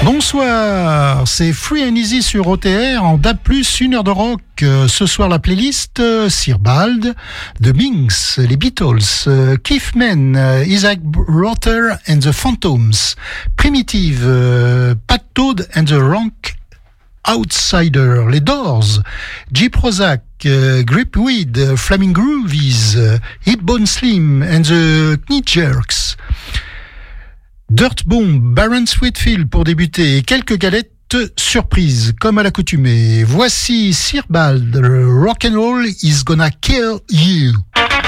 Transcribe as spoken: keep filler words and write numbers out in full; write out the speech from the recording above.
Bonsoir, c'est Free and Easy sur O T R en D A B plus, une heure de rock. Ce soir la playlist, Sir Bald, The Minks, les Beatles, Keith Mann, Isaac Rother and the Phantoms, Primitive, Pat Toad and the Rank Outsider, les Doors, J. Prozac, uh, Gripweed, Flaming Groovies, uh, Hipbone Slim and the Knee Jerks, Dirt Bomb, Baron Sweetfield pour débuter et quelques galettes surprises comme à l'accoutumée. Voici Sir Bald, Rock and Roll is gonna kill you.